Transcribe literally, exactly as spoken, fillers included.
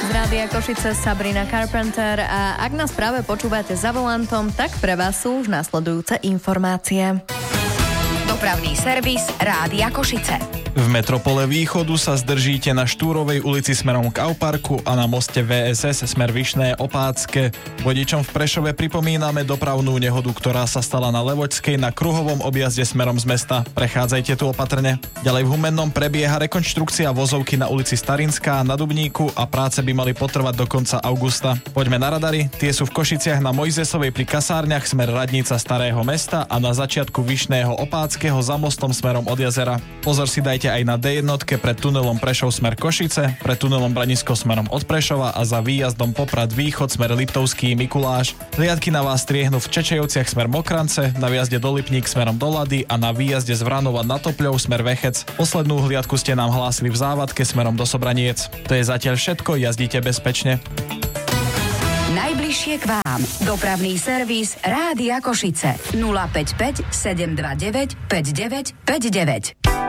Z Rádia Košice Sabrina Carpenter a ak nás práve počúvate za volantom, tak pre vás sú už nasledujúce informácie. Dopravný servis Rádia Košice. V metropole Východu sa zdržíte na Štúrovej ulici smerom k Auparku a na moste vé es es smer Vyšné Opátske. Vodičom v Prešove pripomíname dopravnú nehodu, ktorá sa stala na Levočskej na kruhovom objazde smerom z mesta. Prechádzajte tu opatrne. Ďalej v Humennom prebieha rekonštrukcia vozovky na ulici Starinská na Dubníku a práce by mali potrvať do konca augusta. Poďme na radary. Tie sú v Košiciach na Mojzesovej pri kasárniach smer Radnica Starého mesta a na začiatku Vyšného Opátskeho za mostom smerom od jazera. Pozor si dajte aj na dé jedna pred tunelom Prešov smer Košice, pred tunelom Branisko smerom od Prešova a za výjazdom Poprad Východ smer Liptovský Mikuláš. Hliadky na vás striehnú v Čečejovciach smer Mokrance, na výjazde do Lipník smerom do Lady a na výjazde z Vranova na Topľov smer Vechec. Poslednú hliadku ste nám hlásili v Závadke smerom do Sobraniec. To je zatiaľ všetko, jazdite bezpečne. Najbližšie k vám. Dopravný servis Rádia Košice. nula päť päť sedem dva deväť päť deväť päť deväť.